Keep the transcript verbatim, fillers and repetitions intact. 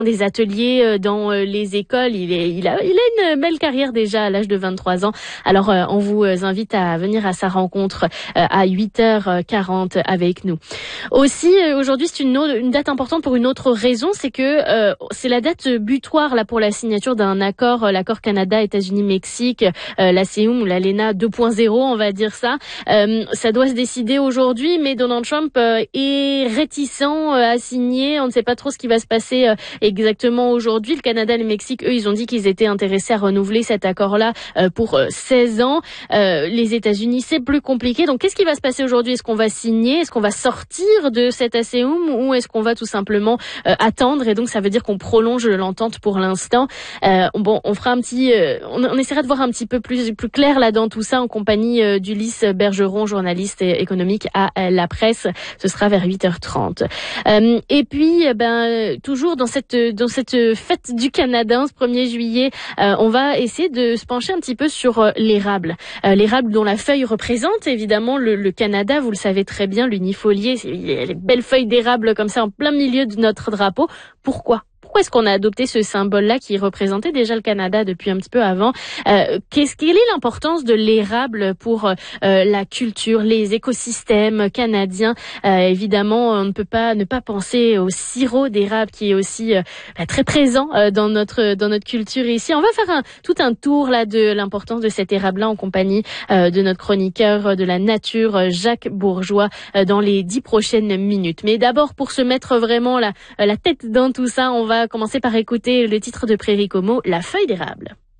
des ateliers dans les écoles. Il est, il a, il a une belle carrière déjà à l'âge de vingt-trois ans. Alors, on vous invite à venir à sa rencontre à huit heures quarante avec nous. Aussi, aujourd'hui, c'est une, autre, une date importante pour une autre raison, c'est que euh, c'est la date butoir là pour la signature d'un accord, l'accord Canada, États-Unis, Mexique, euh, la C E U M ou l'ALENA deux point zéro, on va dire ça. Euh, ça doit se décider aujourd'hui, mais Donald Trump euh, est réticent euh, à signer. On ne sait pas trop ce qui va se passer euh, exactement aujourd'hui. Le Canada et le Mexique, eux, ils ont dit qu'ils étaient intéressés à renouveler cet accord-là euh, pour euh, seize ans. Euh, les États-Unis, c'est plus compliqué. Donc, qu'est-ce qui va se passer aujourd'hui? Est-ce qu'on va signer? Est-ce qu'on va sortir de cet A C E U M ou est-ce qu'on va tout simplement euh, attendre? Et donc, ça veut dire qu'on prolonge l'entente pour l'instant. Euh, bon, on fera un petit, euh, on, on essaiera de voir un petit peu plus plus clair là dans tout ça en compagnie euh, d'Ulysse Bergeron, journaliste économique à euh, La Presse. Ce sera vers huit heures trente. Euh, et puis, ben toujours dans cette dans cette fête du Canada, ce premier juillet, euh, on va essayer de se pencher un petit peu sur euh, l'érable. Euh, l'érable dont la feuille représente évidemment le, le Canada, vous le savez très bien, l'unifolié, c'est les belles feuilles d'érable comme ça en plein milieu de notre drapeau. Pourquoi ? Pourquoi est-ce qu'on a adopté ce symbole-là qui représentait déjà le Canada depuis un petit peu avant? euh, qu'est-ce, Quelle est l'importance de l'érable pour euh, la culture, les écosystèmes canadiens? euh, Évidemment, on ne peut pas ne pas penser au sirop d'érable qui est aussi euh, très présent euh, dans notre dans notre culture ici. On va faire un, tout un tour là de l'importance de cet érable-là en compagnie euh, de notre chroniqueur de la nature, Jacques Bourgeois, euh, dans les dix prochaines minutes. Mais d'abord, pour se mettre vraiment la, la tête dans tout ça, on va commencer par écouter le titre de Prairie Como, La feuille d'érable.